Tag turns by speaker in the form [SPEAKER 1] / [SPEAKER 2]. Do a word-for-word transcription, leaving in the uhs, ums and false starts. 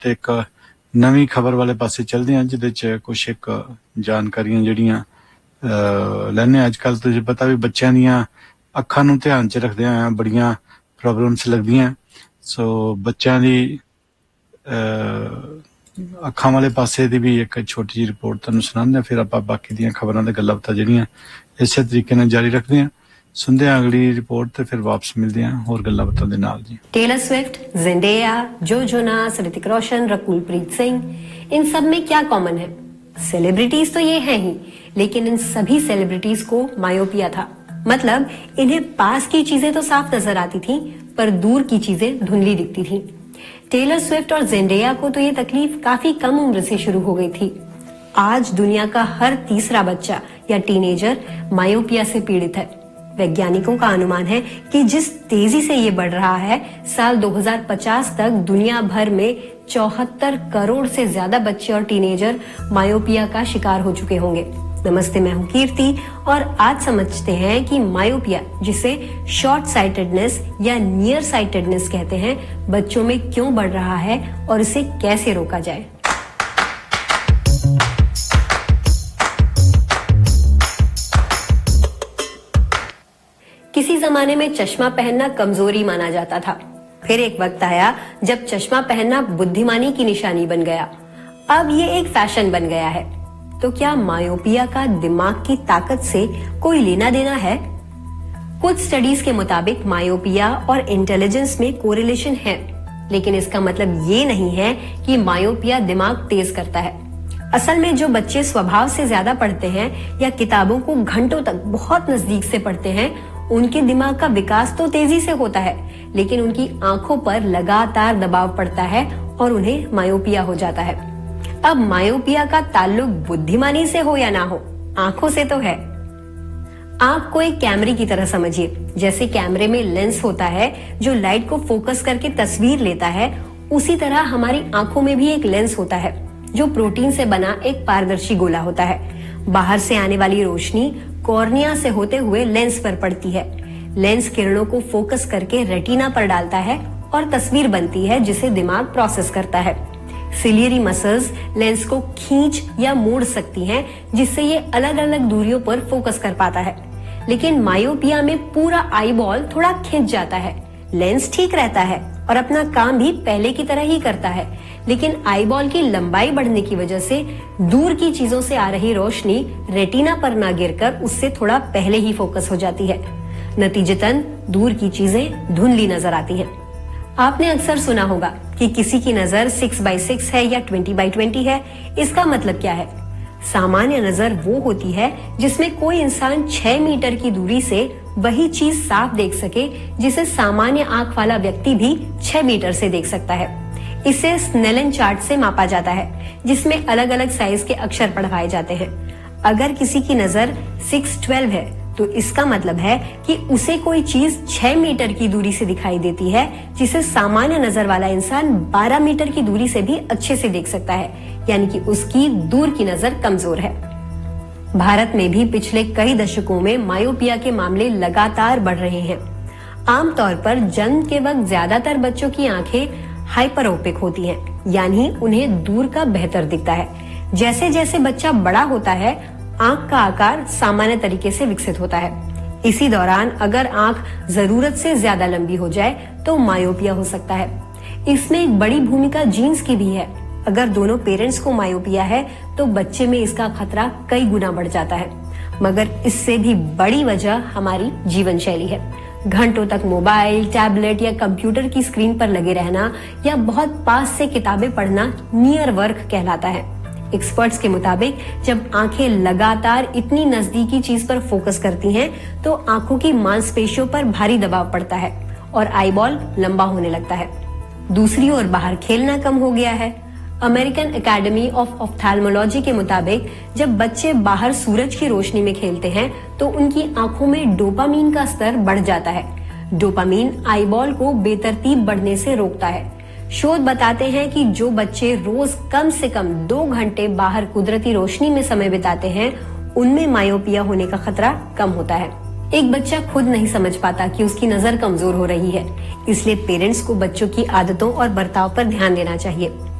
[SPEAKER 1] ਤੇ ਇੱਕ ਨਵੀਂ ਖਬਰ ਵਾਲੇ ਪਾਸੇ ਚੱਲਦੇ ਹਾਂ ਜਿਹਦੇ ਚ ਕੁਛ ਇੱਕ ਜਾਣਕਾਰੀਆਂ ਜਿਹੜੀਆਂ ਲੈਣੇ। ਅੱਜ ਕੱਲ ਤੁਸੀਂ ਪਤਾ ਵੀ ਬੱਚਿਆਂ ਦੀਆਂ ਅੱਖਾਂ ਨੂੰ ਧਿਆਨ ਚ ਰੱਖਦੇ ਹੋਇਆ ਬੜੀਆਂ ਪ੍ਰੋਬਲਮਸ ਲੱਗਦੀਆਂ। ਸੋ ਬੱਚਿਆਂ ਦੀ ਅੱਖਾਂ ਵਾਲੇ ਪਾਸੇ ਦੀ ਵੀ ਇੱਕ ਛੋਟੀ ਜਿਹੀ ਰਿਪੋਰਟ ਤੁਹਾਨੂੰ ਸੁਣਾਉਂਦੇ ਹਾਂ, ਫਿਰ ਆਪਾਂ ਬਾਕੀ ਦੀਆਂ ਖਬਰਾਂ ਤੇ ਗੱਲਾਂ ਬਾਤਾਂ ਜਿਹੜੀਆਂ ਇਸੇ ਤਰੀਕੇ ਨਾਲ ਜਾਰੀ ਰੱਖਦੇ ਹਾਂ। सुनते हैं अगली रिपोर्ट तो फिर वापस मिलते हैं और गल्ला बातों दे नाल जी।
[SPEAKER 2] टेलर स्विफ्ट, ज़ेंडेया, जो जोनास, ऋतिक रोशन, रकुलप्रीत सिंह, इन सब में क्या कॉमन है? सेलिब्रिटीज तो ये हैं ही, लेकिन इन सभी सेलिब्रिटीज को मायोपिया था। मतलब इन्हें पास की चीजें तो साफ नजर आती थी, पर दूर की चीजें धुंधली दिखती थी। टेलर स्विफ्ट और ज़ेंडेया को तो ये तकलीफ काफी कम उम्र से शुरू हो गई थी। आज दुनिया का हर तीसरा बच्चा या टीनेजर मायोपिया से पीड़ित है। वैज्ञानिकों का अनुमान है कि जिस तेजी से ये बढ़ रहा है, साल दो हज़ार पचास तक दुनिया भर में चौहत्तर करोड़ से ज्यादा बच्चे और टीनेजर मायोपिया का शिकार हो चुके होंगे। नमस्ते, मैं हूं कीर्ति और आज समझते हैं कि मायोपिया, जिसे शॉर्ट साइटेडनेस या नियर साइटेडनेस कहते हैं, बच्चों में क्यों बढ़ रहा है और इसे कैसे रोका जाए। किसी जमाने में चश्मा पहनना कमजोरी माना जाता था। फिर एक वक्त आया जब चश्मा पहनना बुद्धिमानी की निशानी बन गया। अब ये एक फैशन बन गया है। तो क्या मायोपिया का दिमाग की ताकत से कोई लेना देना है? कुछ स्टडीज के मुताबिक मायोपिया और इंटेलिजेंस में कोरिलेशन है, लेकिन इसका मतलब ये नहीं है कि मायोपिया दिमाग तेज करता है। असल में जो बच्चे स्वभाव से ज्यादा पढ़ते हैं या किताबों को घंटों तक बहुत नजदीक से पढ़ते हैं, उनके दिमाग का विकास तो तेजी से होता है, लेकिन उनकी आंखों पर लगातार दबाव पड़ता है और उन्हें मायोपिया हो जाता है। अब मायोपिया का ताल्लुक बुद्धिमानी से हो या ना हो, आंखों से तो है। आंख को एक कैमरे की तरह समझिए। जैसे कैमरे में लेंस होता है जो लाइट को फोकस करके तस्वीर लेता है, उसी तरह हमारी आंखों में भी एक लेंस होता है जो प्रोटीन से बना एक पारदर्शी गोला होता है। बाहर से आने वाली रोशनी कॉर्निया से होते हुए लेंस पर पड़ती है। लेंस किरणों को फोकस करके रेटिना पर डालता है और तस्वीर बनती है जिसे दिमाग प्रोसेस करता है। सिलियरी मसल्स लेंस को खींच या मोड़ सकती हैं, जिससे ये अलग अलग दूरियों पर फोकस कर पाता है। लेकिन मायोपिया में पूरा आईबॉल थोड़ा खिंच जाता है। लेंस ठीक रहता है और अपना काम भी पहले की तरह ही करता है, लेकिन आईबॉल की लंबाई बढ़ने की वजह से दूर की चीजों से आ रही रोशनी रेटिना पर ना गिरकर उससे थोड़ा पहले ही फोकस हो जाती है। नतीजतन दूर की चीजें धुंधली नजर आती हैं। आपने अक्सर सुना होगा कि किसी की नजर सिक्स बाई सिक्स है या ट्वेंटी बाई ट्वेंटी है। इसका मतलब क्या है? सामान्य नजर वो होती है जिसमें कोई इंसान छह मीटर की दूरी से वही चीज साफ देख सके जिसे सामान्य आंख वाला व्यक्ति भी छह मीटर से देख सकता है। इसे स्नेलन चार्ट से मापा जाता है, जिसमें अलग अलग साइज के अक्षर पढ़वाए जाते हैं। अगर किसी की नजर सिक्स ट्वेल्व है तो इसका मतलब है कि उसे कोई चीज छह मीटर की दूरी से दिखाई देती है, जिसे सामान्य नजर वाला इंसान बारह मीटर की दूरी से भी अच्छे से देख सकता है, यानी कि उसकी दूर की नजर कमजोर है। भारत में भी पिछले कई दशकों में मायोपिया के मामले लगातार बढ़ रहे हैं। आमतौर पर जन्म के वक्त ज्यादातर बच्चों की आंखें हाइपरोपिक होती हैं, यानी उन्हें दूर का बेहतर दिखता है। जैसे जैसे बच्चा बड़ा होता है, आंख का आकार सामान्य तरीके से विकसित होता है। इसी दौरान अगर आंख जरूरत से ज्यादा लंबी हो जाए तो मायोपिया हो सकता है। इसमें एक बड़ी भूमिका जीन्स की भी है। अगर दोनों पेरेंट्स को मायोपिया है तो बच्चे में इसका खतरा कई गुना बढ़ जाता है। मगर इससे भी बड़ी वजह हमारी जीवन शैली है। घंटों तक मोबाइल, टैबलेट या कंप्यूटर की स्क्रीन पर लगे रहना या बहुत पास से किताबें पढ़ना नियर वर्क कहलाता है। एक्सपर्ट्स के मुताबिक जब आंखें लगातार इतनी नजदीकी चीज पर फोकस करती हैं, तो आंखों की मांसपेशियों पर भारी दबाव पड़ता है और आईबॉल लंबा होने लगता है। दूसरी ओर बाहर खेलना कम हो गया है। अमेरिकन एकेडमी ऑफ ऑफ्थेल्मोलॉजी के मुताबिक जब बच्चे बाहर सूरज की रोशनी में खेलते हैं तो उनकी आंखों में डोपामीन का स्तर बढ़ जाता है। डोपामीन आईबॉल को बेतरतीब बढ़ने से रोकता है। शोध बताते हैं कि जो बच्चे रोज कम से कम दो घंटे बाहर कुदरती रोशनी में समय बिताते हैं, उनमें मायोपिया होने का खतरा कम होता है। एक बच्चा खुद नहीं समझ पाता कि उसकी नजर कमजोर हो रही है, इसलिए पेरेंट्स को बच्चों की आदतों और बर्ताव पर ध्यान देना चाहिए।